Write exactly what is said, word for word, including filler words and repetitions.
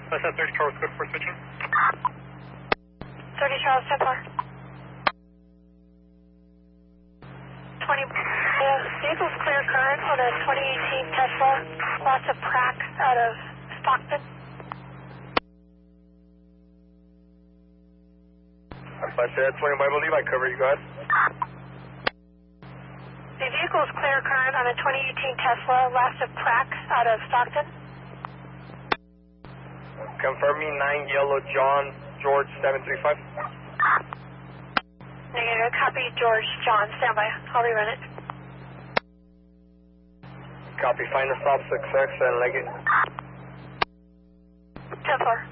That's at thirty Charles, good for switching. thirty Charles, ten four. twenty, the vehicle's clear current on a twenty eighteen Tesla, lots of crack out of Stockton. I'm five seven twenty, I believe I cover you, go ahead. The vehicle is clear current on a twenty eighteen Tesla, lots of crack out of Stockton. Confirming nine Yellow John, George seven three five. Negative, copy George, John, stand by, I'll rerun it. Copy, find the stop success and leg it. ten four.